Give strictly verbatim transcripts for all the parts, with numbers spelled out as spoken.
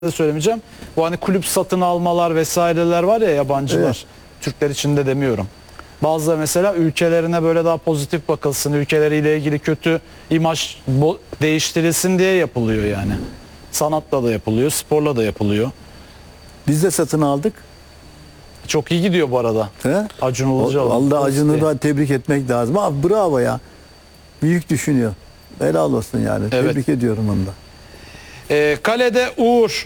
de söylemeyeceğim. Bu hani kulüp satın almalar vesaireler var ya, yabancılar. Evet. Türkler için de demiyorum. Bazıları mesela ülkelerine böyle daha pozitif bakılsın, ülkeleriyle ilgili kötü imaj değiştirilsin diye yapılıyor yani. Sanatla da yapılıyor, sporla da yapılıyor. Biz de satın aldık. Çok iyi gidiyor bu arada. He? Acun Ilıcalı. Vallahi Acun'u da tebrik etmek lazım. Abi bravo ya. Büyük düşünüyor. Helal olsun yani. Evet. Tebrik ediyorum onu da. Ee, kalede Uğur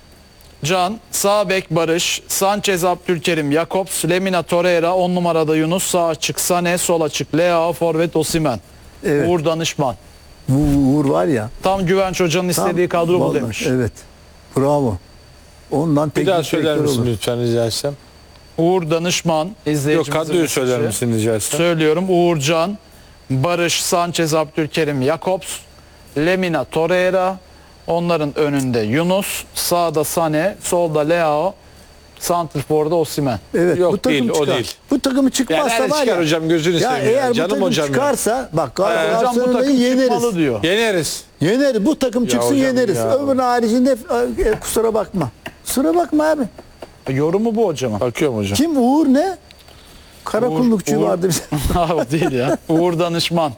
Can, sağ bek Barış, Sanchez, Abdülkerim, Jakobs, Lemina, Torreira, on numarada Yunus, sağ açık Sané, sol açık Leao, forvet Osimhen. Evet. Uğur danışman. Bu Uğur var ya. Tam Güvenç Hoca'nın istediği tam- kadro bu vallahi, demiş. Evet. Bravo. Ondan Bir teknik daha söyler direktör misin olur. lütfen rica etsem? Uğur danışman Yok izleyicimizin kadroyu söyler mesajı. misin rica etsem? Söylüyorum: Uğurcan, Barış, Sanchez, Abdülkerim, Jakobs, Lemina, Torreira, onların önünde Yunus, sağda Sané, solda Leao, santrforda Osimhen. Evet, Yok, bu takım değil, o çıkar. değil. Bu takımı Yani çıkmazsa nerede var çıkar ya. hocam, gözünü Ya seveyim ya. eğer bu Canım takım hocam ya. çıkarsa bak Ee, Hocam bu Galatasaray'ı takım çıkmalı yeneriz. diyor. Yeneriz. Yeneriz. Bu takım çıksın hocam yeneriz. ya. Öbürünün haricinde e, kusura bakma. Kusura bakma abi. Yorumu bu hocam. Bakıyorum hocam. Kim Uğur ne? Karakullukçu Uğur- vardı bize. O değil ya. Uğur danışman.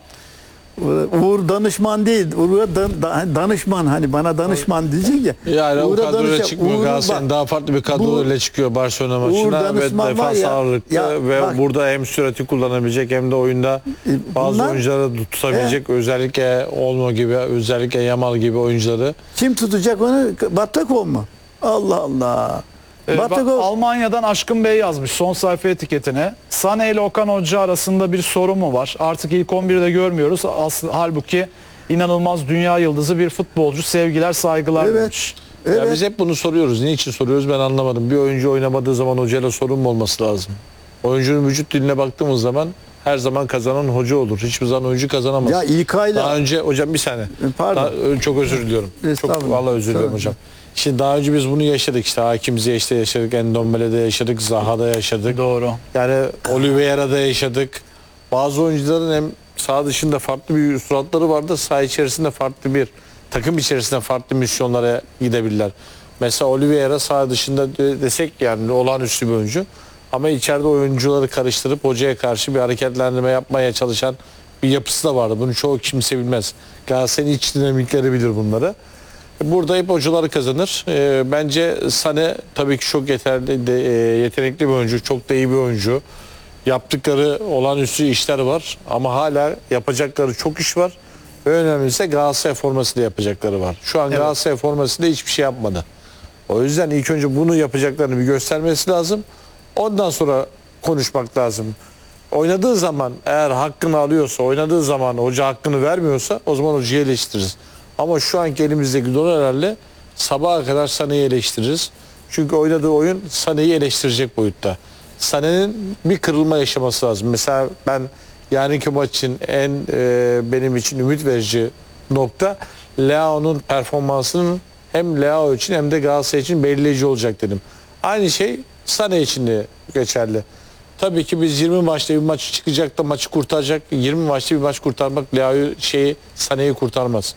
Uğur danışman değil. Uğur dan- da- danışman hani bana danışman diyecek ya. Yani o Uğur'a kadroyla danışan- çıkmıyor. Uğur'un Galatasaray'ın bak, daha farklı bir kadroyla çıkıyor Barcelona maçına ve danışman var defans ya, ağırlıklı ya ve bak- burada hem sürati kullanabilecek hem de oyunda E, bazı bunlar- oyuncuları tutabilecek, özellikle Olmo gibi, özellikle Yamal gibi oyuncuları. kim tutacak onu? Batakov mu? Allah Allah. Ee, bak, Batakov Almanya'dan Aşkın Bey yazmış son sayfa etiketine. Sané ile Okan Hoca arasında bir sorun mu var? Artık ilk on birde görmüyoruz. Aslında, halbuki inanılmaz dünya yıldızı bir futbolcu. Sevgiler, saygılar Evet. demiş. evet. Ya biz hep bunu soruyoruz. Niçin soruyoruz ben anlamadım. Bir oyuncu oynamadığı zaman hocayla sorun mu olması lazım? Oyuncunun vücut diline baktığımız zaman her zaman kazanan hoca olur. Hiçbir zaman oyuncu kazanamaz. Ya İlkay'la Daha önce hocam bir saniye. Pardon. Daha- çok özür diliyorum. Çok Estağfurullah. vallahi özür diliyorum Tamam. hocam. Şimdi daha önce biz bunu yaşadık işte. Hakim Ziyech'te yaşadık, Endombele'de yaşadık, Zaha'da yaşadık. Doğru. Yani Oliveira'da yaşadık. Bazı oyuncuların hem saha dışında farklı bir suratları vardı, saha içerisinde farklı bir, takım içerisinde farklı misyonlara gidebilirler. Mesela Oliveira saha dışında de- desek yani olağanüstü bir oyuncu. Ama içeride oyuncuları karıştırıp hocaya karşı bir hareketlendirme yapmaya çalışan bir yapısı da vardı. Bunu çoğu kimse bilmez. Galatasaray'ın iç dinamikleri bilir bunları. Burada hep hocaları kazanır. Ee, bence Sané tabii ki çok yeterli, de, e, yetenekli bir oyuncu, çok da iyi bir oyuncu. Yaptıkları olağanüstü işler var ama hala yapacakları çok iş var. Ve önemlisi Galatasaray formasıyla yapacakları var. Şu an Evet. Galatasaray formasıyla hiçbir şey yapmadı. O yüzden ilk önce bunu yapacaklarını bir göstermesi lazım. Ondan sonra konuşmak lazım. Oynadığı zaman eğer hakkını alıyorsa, oynadığı zaman hoca hakkını vermiyorsa o zaman hocayı eleştiririz. Ama şu anki elimizdeki dolarlarla sabaha kadar Sané'yi eleştiririz. Çünkü oynadığı oyun Sané'yi eleştirecek boyutta. Sané'nin bir kırılma yaşaması lazım. Mesela ben yarınki maç için en e, benim için ümit verici nokta Leao'nun performansının hem Leao için hem de Galatasaray için belirleyici olacak dedim. Aynı şey Sané için de geçerli. Tabii ki biz yirmi maçta bir maç çıkacak da maçı kurtaracak. yirmi maçta bir maç kurtarmak Leao'yu şeyi Sané'yi kurtarmaz.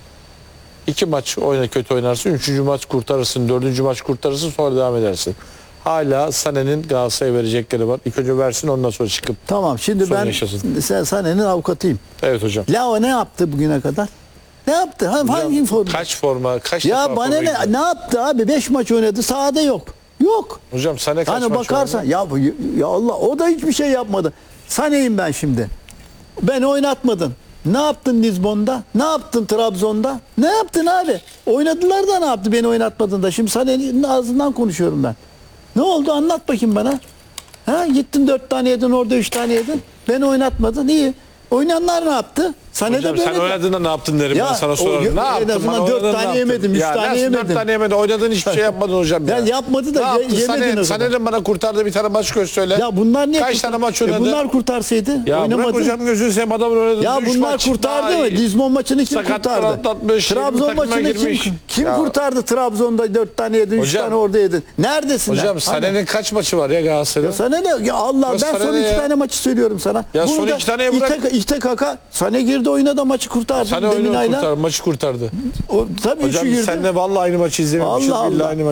İki maç oyna kötü oynarsın, üçüncü maç kurtarırsın, dördüncü maç kurtarırsın, sonra devam edersin. Hala Sané'nin Galatasaray'a verecekleri var. İlk önce versin, ondan sonra çıkıp. Tamam şimdi Son ben yaşasın. sen Sané'nin avukatıyım. Evet hocam. Lao ne yaptı bugüne kadar? Ne yaptı? Ha, hangi forma? Kaç forma, kaç defa Ya bana forma ne, giydi? ne yaptı abi? Beş maç oynadı. Sahada yok. Yok. Hocam Sané kaç Hani maç bakarsan oynadı? ya, bu- ya Allah o da hiçbir şey yapmadı. Sané'yim ben şimdi. Beni oynatmadın. Ne yaptın Lizbon'da? Ne yaptın Trabzon'da? Ne yaptın abi? Oynadılar da ne yaptı beni oynatmadın da? Şimdi Sané'nin ağzından konuşuyorum ben. Ne oldu anlat bakayım bana. Ha gittin dört tane yedin orada üç tane yedin. Beni oynatmadın iyi. Oynayanlar ne yaptı? Sané Hocam de sen böyle. oynadığında ne yaptın derim Ya, ben sana o- sorarım. en Ne yaptın? azından bana dört oynadın, tane ne yaptın? yemedim, üç Ya tane nasıl yemedim. dört tane yemedin. Oynadın hiçbir şey yapmadın hocam ya. Ya yapmadı da Ne ye- yaptın? yemedin o zaman. Sané'nin bana kurtardığı bir tane maç göster. Ya bunlar niye Kaç kurtar- tane maç E oynadı? bunlar kurtarsaydı Ya oynamadı. bırak hocam gözünü seveyim adamın oynadığı Ya üç bunlar maç kurtardı daha mı? iyi. Lizbon maçını kim Sakatlar kurtardı? atlatmış, yirmi Trabzon takıma maçını kim, girmiş. kim Ya. kurtardı Trabzon'da dört tane yedin, üç Hocam- tane orada yedin. Neredesin? Hocam sen? Hani- Sané'nin kaç maçı var ya Galatasaray'da? Sana ne? Ya Allah Ya ben sana son ne iki ya? tane maçı söylüyorum sana. Ya son Burada iki taneye bırak. İte, İte Kaka Sané girdi. girdi oyuna da maçı kurtardı. Sana oyunu Deminay'la. kurtar, maçı kurtardı. O, tabii Hocam üçü biz girdi. seninle vallahi aynı maçı izlememişiz. Allah billahi Allah. aynı